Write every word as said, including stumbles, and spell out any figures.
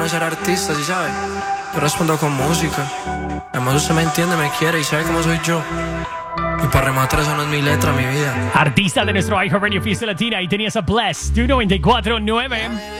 ser artista, ¿sí sabes? Yo respondo con música. Además usted me entiende, me quiere y sabe cómo soy yo. Y para rematar, eso no es mi letra, mi vida. Artista de nuestro iHeartRadio Fiesta Latina. Y tenías a Bless, tu noventa y cuatro punto nueve.